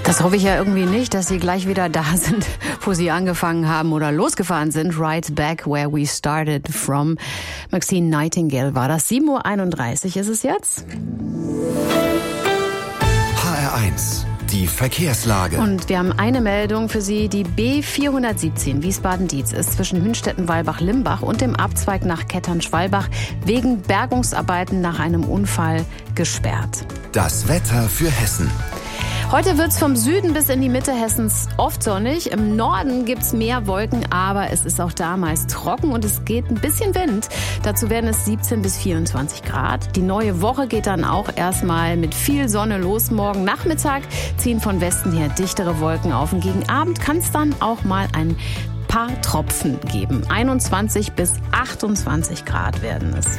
Das hoffe ich ja irgendwie nicht, dass Sie gleich wieder da sind, wo Sie angefangen haben oder losgefahren sind. Right back where we started from. Maxine Nightingale war das. 7:31 Uhr ist es jetzt. HR1, die Verkehrslage. Und wir haben eine Meldung für Sie. Die B417 Wiesbaden-Dietz ist zwischen Hünstetten-Walbach-Limbach und dem Abzweig nach Kettern-Schwalbach wegen Bergungsarbeiten nach einem Unfall gesperrt. Das Wetter für Hessen. Heute wird's vom Süden bis in die Mitte Hessens oft sonnig. Im Norden gibt's mehr Wolken, aber es ist auch da meist trocken und es geht ein bisschen Wind. Dazu werden es 17 bis 24 Grad. Die neue Woche geht dann auch erstmal mit viel Sonne los. Morgen Nachmittag ziehen von Westen her dichtere Wolken auf. Und gegen Abend kann es dann auch mal ein paar Tropfen geben. 21 bis 28 Grad werden es.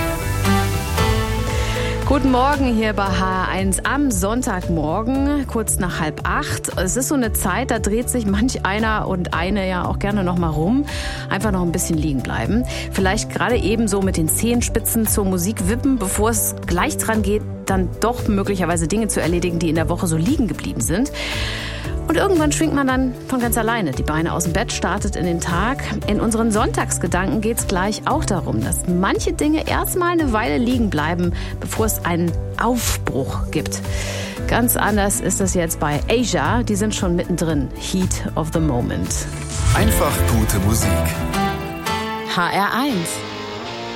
Guten Morgen hier bei HR1 am Sonntagmorgen, kurz nach 7:30. Es ist so eine Zeit, da dreht sich manch einer und eine ja auch gerne noch mal rum. Einfach noch ein bisschen liegen bleiben. Vielleicht gerade eben so mit den Zehenspitzen zur Musik wippen, bevor es gleich dran geht, dann doch möglicherweise Dinge zu erledigen, die in der Woche so liegen geblieben sind. Und irgendwann schwingt man dann von ganz alleine die Beine aus dem Bett, startet in den Tag. In unseren Sonntagsgedanken geht es gleich auch darum, dass manche Dinge erstmal eine Weile liegen bleiben, bevor es einen Aufbruch gibt. Ganz anders ist das jetzt bei Asia. Die sind schon mittendrin. Heat of the Moment. Einfach gute Musik. HR1